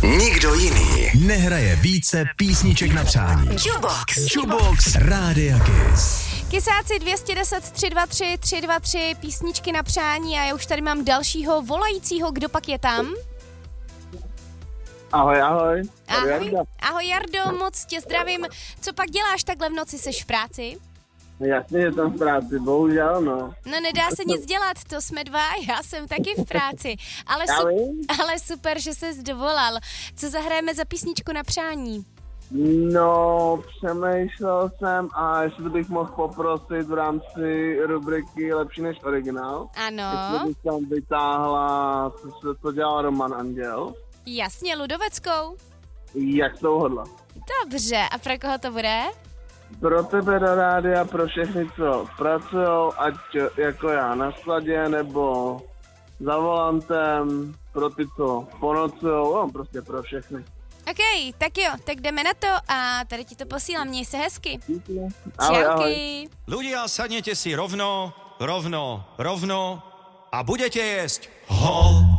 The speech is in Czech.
Nikdo jiný nehraje více písniček na přání. Jukebox Rádia Kiss. Kysáci 210 323 323 písničky na přání a já už tady mám dalšího volajícího, kdo pak je tam? Ahoj, ahoj. Ahoj Jardo, moc tě zdravím. Co pak děláš takhle v noci, seš v práci? Jasně, že jsem v práci, bohužel, no. No nedá se nic dělat, to jsme dva, já jsem taky v práci. Ale super, že ses dovolal. Co zahrajeme za písničku na přání? No, přemýšlel jsem a jestli bych mohl poprosit v rámci rubriky Lepší než originál. Ano. Jestli bych tam vytáhla, co dělal Roman Anděl. Jasně, Ludoveckou. Jak to uhodla? Dobře, a pro koho to bude? Pro tebe do rádia, pro všechny, co pracujou, ať jako já na skladě, nebo za volantem, pro ty, co ponocujou, no, prostě pro všechny. OK, tak jo, tak jdeme na to a tady ti to posílám, měj se hezky. Ahoj, ahoj. Čauky. Ľudia, sadnete si rovno a budete jesť